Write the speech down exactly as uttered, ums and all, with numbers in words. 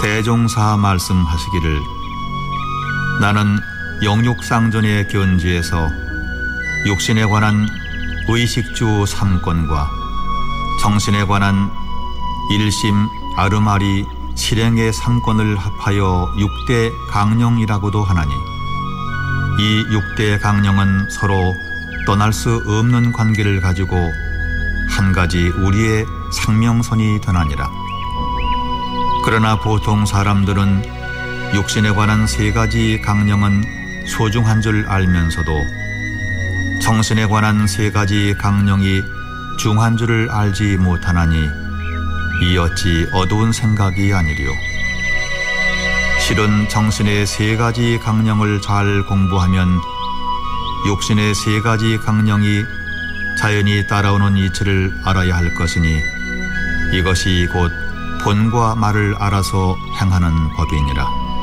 대종사 말씀하시기를 나는 영육상전의 견지에서 육신에 관한 의식주 삼권과 정신에 관한 일심 아르마리 실행의 삼권을 합하여 육대 강령이라고도 하나니 이 육대 강령은 서로 떠날 수 없는 관계를 가지고 한 가지 우리의 상명선이 되나니라. 그러나 보통 사람들은 육신에 관한 세 가지 강령은 소중한 줄 알면서도 정신에 관한 세 가지 강령이 중한 줄을 알지 못하나니 이 어찌 어두운 생각이 아니리요. 실은 정신의 세 가지 강령을 잘 공부하면 육신의 세 가지 강령이 자연히 따라오는 이치를 알아야 할 것이니 이것이 곧 본과 말을 알아서 행하는 법이니라.